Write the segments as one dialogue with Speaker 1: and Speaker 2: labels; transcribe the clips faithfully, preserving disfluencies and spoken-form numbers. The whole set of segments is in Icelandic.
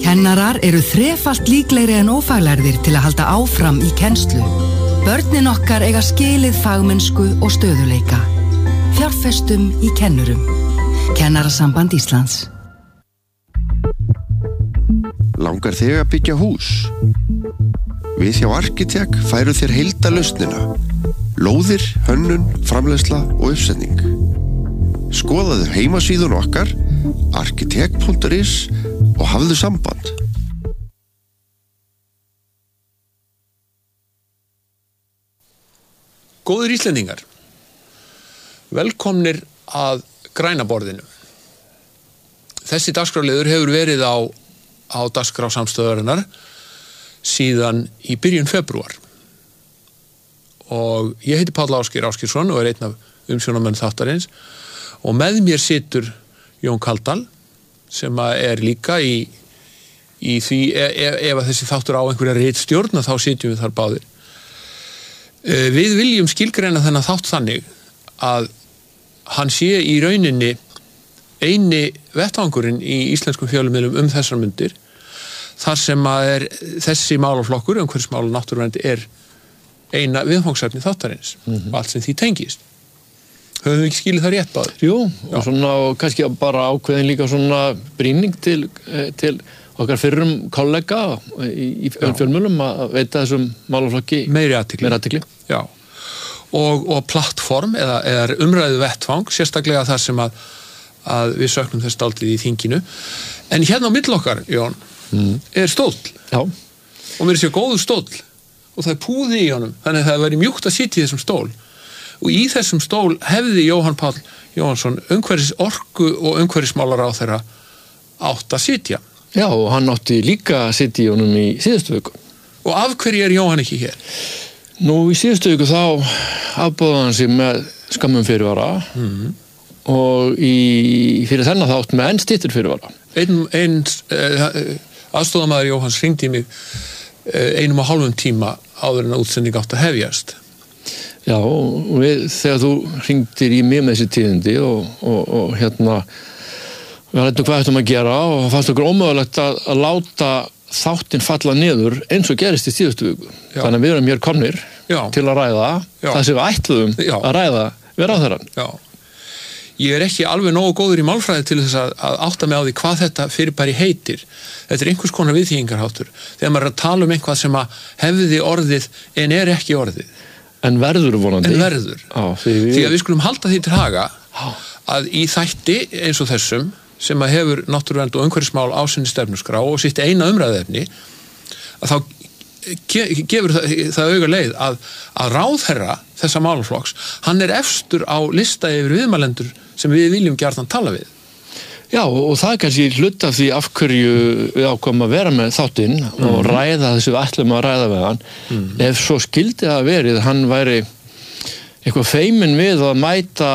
Speaker 1: Kennarar eru þrefalt líklegri en ófaglærðir til að halda áfram í kennslu. Börnin okkar eiga skilið fagmennsku og stöðuleika. Fjárfestum í kennurum. Kennarasamband Íslands.
Speaker 2: Langar þig að byggja hús? Við hjá Arkitek færu þér heildarlausnina. Lóðir, hönnun, framleiðsla og uppsetning. Skoðaðu heimasíðun okkar arkitek punktur is og hafðu samband.
Speaker 3: Góðir Íslendingar, velkomnir að græna borðinu. Þessi dagskrárliður hefur verið á, á dagskrá samstöðarinnar síðan í byrjun febrúar. Og ég heiti Páll Ásgeir Ásgeirsson og er einn af umsjónarmenn þáttarins og með mér situr Jón Kaldal sem er líka í, í því ef, ef þessi þáttur á einhverja ritstjórn þá sitjum við þar báðir. Við viljum skilgreina þennan þátt þannig að hann sé í rauninni eini vettvangurinn í íslenskum fjölmiðlum um þessar mundir þar sem að er þessi málaflokkur, umhverfismál og náttúruvernd er eina viðfangsefni þáttarins mm-hmm. og allt sem því tengist. Höfum við ekki skilið það rétt báðir?
Speaker 4: Jú, og svona og kannski bara ákveðin líka svona brýning til, til okkar fyrrum kollega í, í fjölmiðlum að veita þessum málaflokki
Speaker 3: meiri athygli.
Speaker 4: Meiri athygli.
Speaker 3: Já. Og, og plattform eða, eða umræðu vettvang, sérstaklega þar sem að, að við söknum þess dálítið í þinginu. En hérna á milli okkar, Jón, mm. er stóll.
Speaker 4: Já.
Speaker 3: Og mér sé góður stóll. Og það er púði í honum, þannig að það væri mjúkt að sitja í þessum stól. Og í þessum stól hefði Jóhann Páll Jóhannsson umhverfis orku og umhverfismálaráðherra átt að sitja.
Speaker 4: Já, og hann átti líka að sitja í honum í síðustu viku.
Speaker 3: Og af hverju er Jóhann ekki hér?
Speaker 4: Nú, í síðustu viku þá afboðaði hann sig með skammum fyrirvara mm. og í, fyrir þennan þátt með enn styttur fyrirvara.
Speaker 3: Einn, einn uh, aðstofamaður Jóhanns hringdi í mig uh, einum og hálfum tíma áður en að útsending átt að hefjast.
Speaker 4: Já, og við, þegar þú hringdir í mig með þessi tíðindi og, og, og hérna við hættum hvað ættum að gera og fannst okkur ómögulegt að, að láta þáttinn falla niður eins og gerist í síðustu viku. Já. Þannig að við erum hér komnir Já. Til að ræða Já. Það sem við ætluðum Já. Að ræða við ráðherrann.
Speaker 3: Já. Ég er ekki alveg nógu góður í málfræði til þess að, að átta mig á því hvað þetta fyrirbæri heitir. Þetta er einhvers konar viðþýðingarháttur. Þegar maður er að tala um eitthvað sem að hefði orðið en er ekki orðið.
Speaker 4: En verður vonandi.
Speaker 3: En verður.
Speaker 4: Já, því, við...
Speaker 3: því að við skulum halda því til haga að í þætti eins og þessum sem að hefur náttúruvernd og umhverfismál á sinni stefnuskrá og sitt eina umræðefni að þá gefur það, það auga leið að, að ráðherra þessa málaflokks, hann er efstur á lista yfir viðmælendur sem við viljum gjarnan tala við.
Speaker 4: Já, og það er kannski hluta af því af hverju við ákvæmum að vera með þáttinn mm. og ræða þessu við ætlum að ræða við hann. Mm. Ef svo skildi það verið, hann væri eitthvað feiminn við að mæta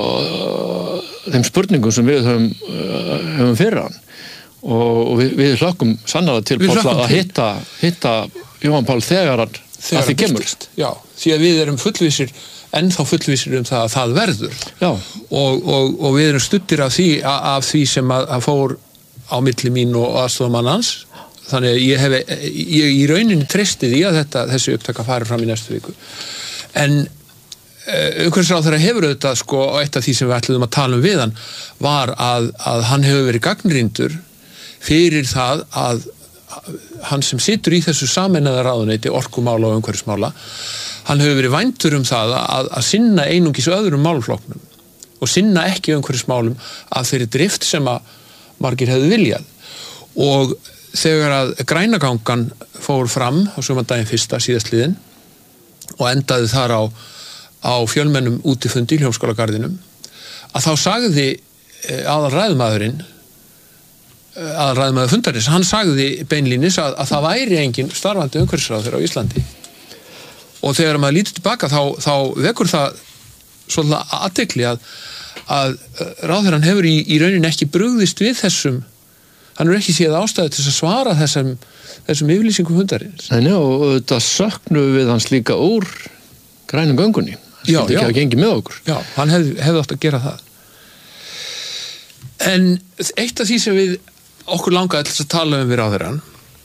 Speaker 4: þeim spurningum sem við höfum, höfum fyrir hann. Og við, við hlökkum sannarlega til Páll að hitta, hitta Jóhann Páll þegar hann þegar að því kemur.
Speaker 3: Já, því að við erum fullvísir ennþá fullvísir um það að það verður og, og, og við erum stuttir af því, af því sem að, að fór á milli mín og aðstoðamann hans þannig að ég hef ég í rauninni treysti því að þetta, þessi upptaka fari fram í næstu viku en uh, umhverfisráðherra hefur auðvitað sko og eitt af því sem við ætluðum að tala um við hann var að, að hann hefur verið gagnrýndur fyrir það að hann sem situr í þessu sameinaða ráðuneyti orkumála og umhverfismála hann hefur verið væntur um það að, að sinna einungis öðrum málaflokknum og sinna ekki umhverfismálum af þeirri drift sem að margir hefðu viljað. Og þegar að grænagangan fór fram á sumardaginn fyrsta síðastliðinn og endaði þar á, á fjölmennum útifundi í Hljómskálagarðinum, að þá sagði aðalræðumaðurinn, aðalræðumaður fundarins, hann sagði beinlínis að, að það væri engin starfandi umhverfisráðherra á Íslandi. Og þegar maður lítur tilbaka þá, þá vekur það svolítið athygli að, að ráðherrann hefur í, í rauninni ekki brugðist við þessum, hann er ekki séð ástæðu til að svara þessum, þessum yfirlýsingum fundarins.
Speaker 4: Nei, og þetta söknum við hans líka úr grænum göngunni. Það
Speaker 3: já,
Speaker 4: skildi ekki
Speaker 3: já.
Speaker 4: að gengi með okkur.
Speaker 3: Já, hann hefði, hefði átt að gera það. En eitt af því sem við okkur langaði til að tala um við ráðherrann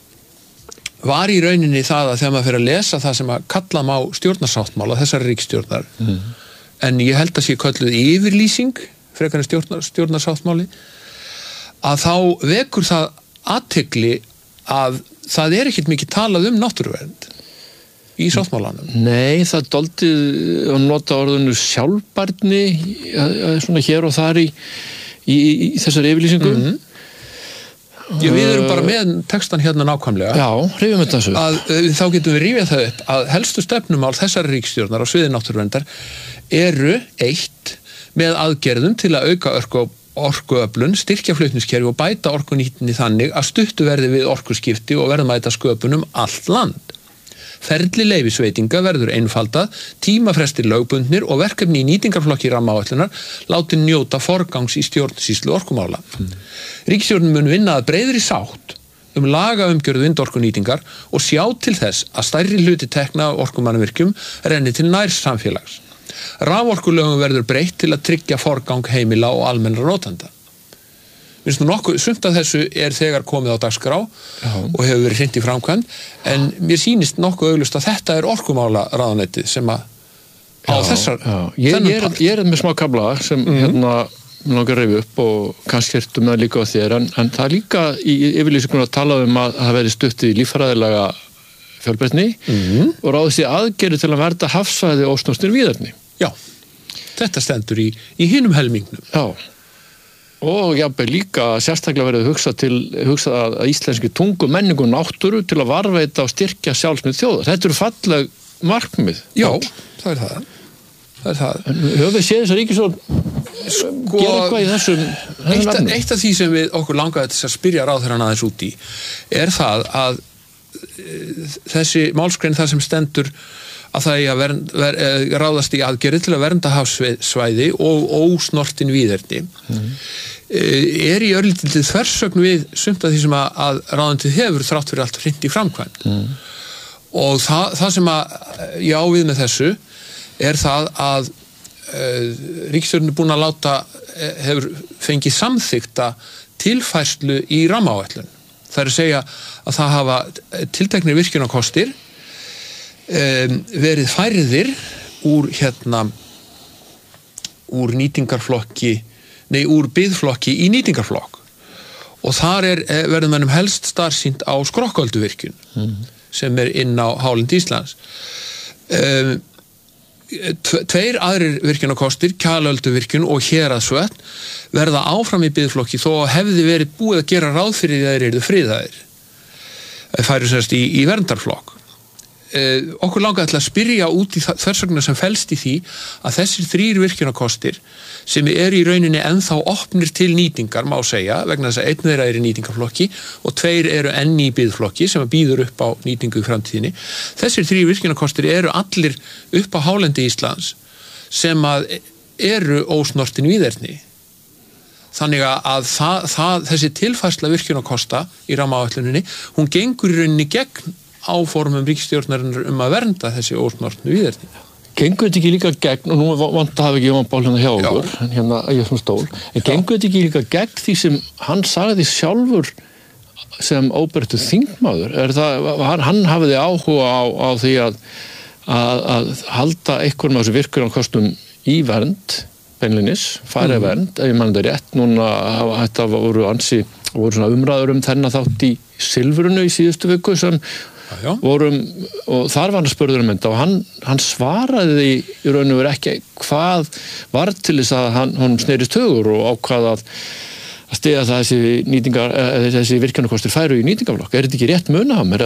Speaker 3: var í rauninni það að þegar maður fyrir að lesa það sem að kalla má stjórnarsáttmála þessari ríkisstjórnar mm. en ég held að sé kölluð yfirlýsing frekar en stjórnar, stjórnarsáttmáli að þá vekur það athygli að það er ekkert mikið talað um náttúruvernd í sáttmálanum.
Speaker 4: Nei, það dálítið að nota orðinu sjálfbærni svona hér og þar í, í, í þessari yfirlýsingu mm.
Speaker 3: Já, við erum bara með textan hérna nákvæmlega.
Speaker 4: Já, hrifjum þetta þessu.
Speaker 3: Að, þá getum við rífið það upp að helstu stefnumál þessari ríkisstjórnar á sviði náttúruverndar eru eitt með aðgerðum til að auka orku, orkuöflun, styrkja flutningskerfi og bæta orkunýtni þannig að stuttu verði við orkuskipti og verðmæta sköpunum allt land. Ferli leyfisveitinga verður einfaldað, tímafrestir lögbundnir og verkefni í nýtingarflokki rammaáætlunar látin njóta forgangs í stjórnsýslu orkumála. Mm. Ríkisstjórnin mun vinna að breiðri sátt um lagaumgjörð vindorkunýtingar og sjá til þess að stærri hluti tekna af orkumannvirkjum renni til nær samfélags. Raforkulögum verður breytt til að tryggja forgang heimila og almennra notenda. Minnst nú nokkuð, sumt af þessu er þegar komið á dagskrá Já. Og hefur verið hrint í framkvæmd, en mér sýnist nokkuð augljóst að þetta er orkumála ráðuneytið sem að á já, þessar
Speaker 4: já. Ég, ég, er, ég er með smá kabla sem mm-hmm. hérna langar að reyfi upp og kannski ertu með líka á þér, en, en það er líka í yfirlýsingunni að tala um að það veri stutt í líffræðilega fjölbreytni mm-hmm. og ráðist í aðgerðir til að verða hafsvæði og ósnortnir víðerni.
Speaker 3: Já, þetta stendur í, í hinum helmingnum.
Speaker 4: Já. Og jafnveg líka sérstaklega verið hugsa til hugsa að íslenski tungu, menningu og náttúru til að varveita og styrkja sjálfsmynd þjóðar. Þetta eru falleg markmið.
Speaker 3: Já, það er það. Það er það.
Speaker 4: En höfum við séð þess að ríkisstjórn sko, gera eitthvað í þessum
Speaker 3: eitt, að, eitt af því sem við okkur langaði til að spyrja ráðherrann aðeins út í er það að þessi málsgrein þar sem stendur að það er að vernd, ver, ráðast í aðgerði til að vernda hafsvæði og ósnortin víðerni mm. er í örlítið þversögn við sumt af því sem að, að ráðundið hefur þrátt fyrir allt hrint í framkvæmd mm. og það, það sem að já við með þessu er það að uh, ríkisstjórnin er búin að láta hefur fengið samþykta tilfærslu í rammaáætlun. Það er að segja að það hafa tilteknir virkjunarkostir Um, verið færðir úr hérna úr nýtingarflokki nei, úr byggðflokki í nýtingarflokk og þar er verður mannum helst starfsýnt á Skrokkölduvirkjun mm. sem er inn á hálendi Íslands um, tveir aðrir virkjunarkostir, Kjalölduvirkjun og Héraðsvötn verða áfram í byggðflokki þó hefði verið búið að gera ráð fyrir því að þeir eru friðaðir færu sérst í, í verndarflokk. Uh, okkur langaði til að spyrja út í þversögnuna sem felst í því að þessir þrír virkjunarkostir sem eru í rauninni ennþá opnir til nýtingar má segja vegna þess að einn þeirra er í nýtingarflokki og tveir eru enn í byggðflokki sem býður upp á nýtingu í framtíðinni. Þessir þrír virkjunarkostir eru allir upp á hálendi Íslands sem að eru ósnortin víðerni. Þannig að það, það, þessi tilfærsla virkjunarkosta í rammaáætluninni, hún gengur í rauninni gegn áformum ríkisstjórnarinnar um að vernda þessi ósnortnu víðerni.
Speaker 4: Gengur þetta ekki líka gegn, og nú vant að hafa ekki Jón Pál hérna hjá okkur, Já. hérna að ég er svona stól, en gengur þetta ekki líka gegn því sem hann sagði sjálfur sem óbreyttur þingmaður, er það, hann, hann hafiði áhuga á, á því að, að, að halda einhverjum af þessu virkjunarkostum í vernd, beinlinis, færi mm. vernd, ef ég mann þetta rétt, núna þetta voru ansi, voru svona umræður um þennan þátt í Silfrinu í síðustu viku sem Já. vorum, og þar var hann spurður um þetta og hann, hann svaraði í raun og veru ekki hvað var til þess að hann, hann snerist hugur og ákvað að, að stiga það þessi, nýtingar, þessi virkjunarkostir færu í nýtingarflokk. Er þetta ekki rétt munað?